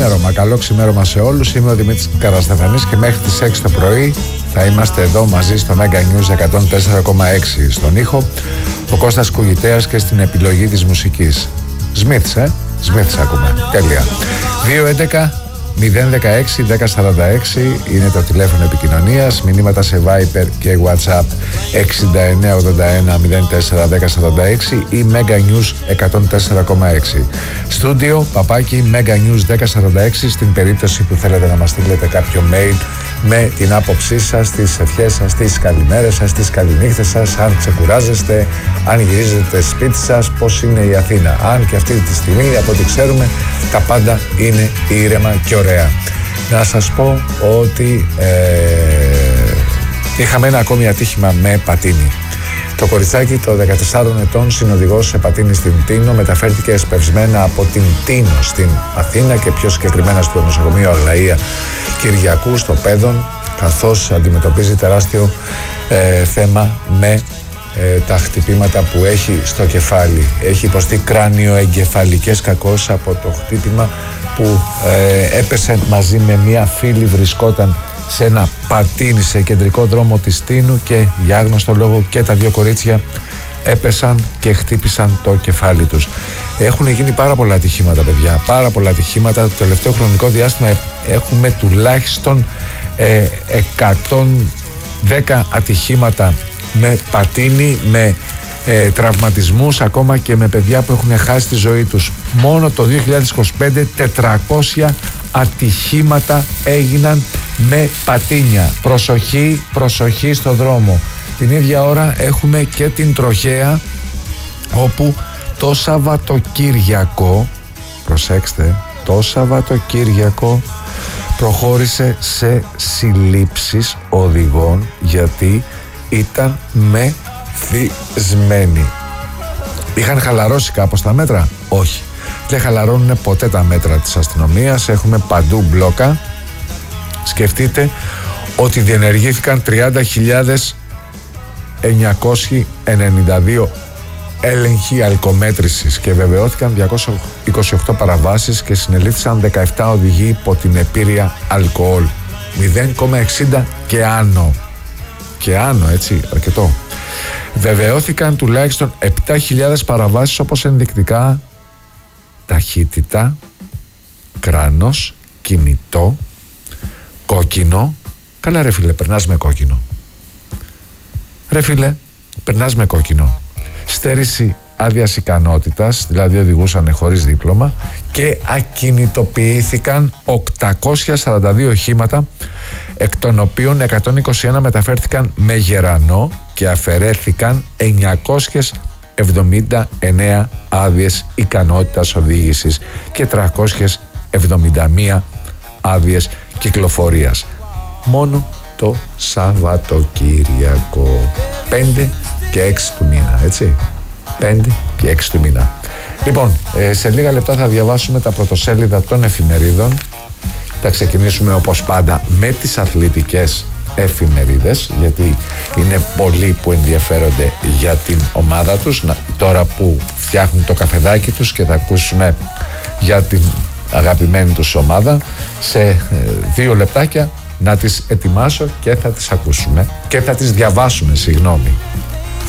Καλό ξημέρωμα σε όλους. Είμαι ο Δημήτρης Καραστεφανής και μέχρι τις 6 το πρωί θα είμαστε εδώ μαζί στο Mega News 104,6. Στον ήχο ο Κώστας Κουγητέας και στην επιλογή της μουσικής. Smiths, Smiths ακούμε. Τέλεια. 211 016 1046 είναι το τηλέφωνο επικοινωνίας. Μηνύματα σε Viber και WhatsApp 6981 04 1046 ή Mega News 104,6. Στούντιο παπάκι Mega News 1046 στην περίπτωση που θέλετε να μας στείλετε κάποιο mail με την άποψή σας, τις ευχές σας, τις καλημέρες σας, τις καληνύχτες σας, αν ξεκουράζεστε, αν γυρίζετε σπίτι σας, πώς είναι η Αθήνα. Αν και αυτή τη στιγμή, από ό,τι ξέρουμε, τα πάντα είναι ήρεμα και ωραία. Να σας πω ότι είχαμε ένα ακόμη ατύχημα με πατίνι. Το κοριτσάκι, το 14 ετών, συνοδηγός σε πατίνι στην Τίνο, μεταφέρθηκε εσπευσμένα από την Τίνο στην Αθήνα και πιο συγκεκριμένα στο νοσοκομείο Αγλαία Κυριακού στο Πέδον, καθώς αντιμετωπίζει τεράστιο θέμα με τα χτυπήματα που έχει στο κεφάλι. Έχει υποστεί κράνιο-εγκεφαλικές κακώσεις από το χτύπημα που έπεσε μαζί με μία φίλη, βρισκόταν σε ένα πατίνι σε κεντρικό δρόμο της Τίνου και για άγνωστο λόγο και τα δύο κορίτσια έπεσαν και χτύπησαν το κεφάλι τους. Έχουν γίνει πάρα πολλά ατυχήματα, παιδιά, πάρα πολλά ατυχήματα. Το τελευταίο χρονικό διάστημα έχουμε τουλάχιστον 110 ατυχήματα με πατίνι, με τραυματισμούς, ακόμα και με παιδιά που έχουν χάσει τη ζωή τους. Μόνο το 2025 400 ατυχήματα έγιναν με πατίνια. Προσοχή, προσοχή στο δρόμο. Την ίδια ώρα έχουμε και την τροχαία, όπου το Σαββατοκύριακο, προσέξτε, το Σαββατοκύριακο προχώρησε σε συλλήψεις οδηγών γιατί ήταν μεθυσμένοι. Είχαν χαλαρώσει κάπως τα μέτρα? Όχι. Δεν χαλαρώνουν ποτέ τα μέτρα της αστυνομίας. Έχουμε παντού μπλόκα. Σκεφτείτε ότι διενεργήθηκαν 30.992 έλεγχοι αλκομέτρησης και βεβαιώθηκαν 228 παραβάσεις και συνελήφθησαν 17 οδηγοί υπό την επήρεια αλκοόλ. 0,60 και άνω. Και άνω, έτσι, αρκετό. Βεβαιώθηκαν τουλάχιστον 7.000 παραβάσεις όπως ενδεικτικά ταχύτητα, κράνος, κινητό, κόκκινο. Καλά ρε φίλε, περνάς με κόκκινο. Ρε φίλε, περνάς με κόκκινο. Στέρηση άδειας ικανότητας, δηλαδή οδηγούσαν χωρίς δίπλωμα, και ακινητοποιήθηκαν 842 οχήματα, εκ των οποίων 121 μεταφέρθηκαν με γερανό και αφαιρέθηκαν 979 άδειες ικανότητας οδήγησης και 371 άδειες κυκλοφορίας. Μόνο το Σαββατοκύριακο. 5 και 6 του μήνα, έτσι. 5 και 6 του μήνα. Λοιπόν, σε λίγα λεπτά θα διαβάσουμε τα πρωτοσέλιδα των εφημερίδων. Θα ξεκινήσουμε όπως πάντα με τις αθλητικές εφημερίδες, γιατί είναι πολλοί που ενδιαφέρονται για την ομάδα τους τώρα που φτιάχνουν το καφεδάκι τους, και θα ακούσουμε για την αγαπημένη τους ομάδα. Σε 2 λεπτάκια να τις ετοιμάσω και θα τις ακούσουμε και θα τις διαβάσουμε, συγγνώμη.